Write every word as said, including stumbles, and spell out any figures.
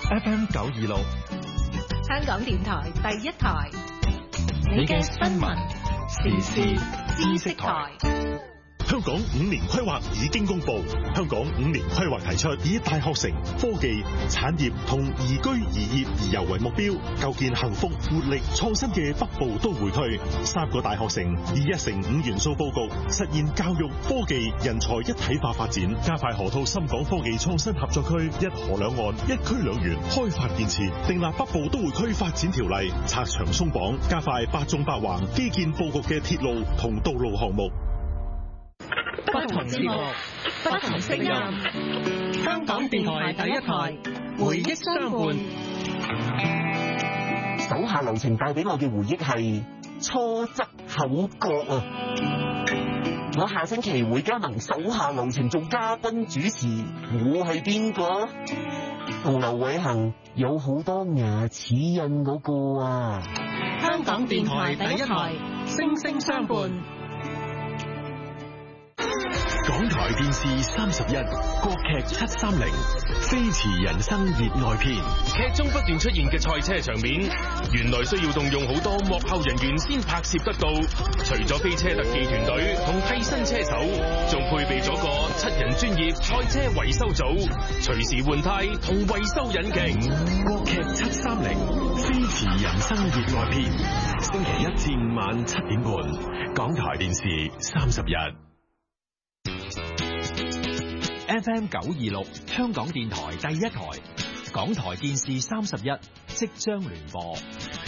F M 九二六， 香港電台第一台，你嘅新聞時事知識台。 香港五年規劃已經公布，香港五年規劃提出以大學城、科技、產業同宜居宜業宜遊為目標，構建幸福、活力、創新嘅北部都會區。三個大學城以一城五元素佈局，實現教育、科技、人才一體化發展，加快河套深港科技創新合作區，一河兩岸、一區兩園開發建設，訂立北部都會區發展條例，拆牆鬆綁，加快八縱八橫基建佈局嘅鐵路同道路項目。 不同節目，不同聲音。香港電台第一台，回憶相伴。 手下留情帶俾我嘅回憶係初則口角啊！我下星期會加盟手下留情做嘉賓主持，我係邊個？同劉偉恒有好多牙齒印嗰個啊！ 香港電台第一台，聲聲相伴。 港台電視三十一，國劇七三零，飛馳人生熱愛篇。 劇中不斷出現嘅賽車場面，原來需要動用好多幕後人員先拍攝得到。除咗飛車特技團隊同替身車手，仲配備咗個七人專業賽車維修組，隨時換胎同維修引擎。 國劇七三零，飛馳人生熱愛篇，星期一至五晚七點半，港台電視三十一。 F M 九二六，香港電台第一台，港台電視三十一即將聯播。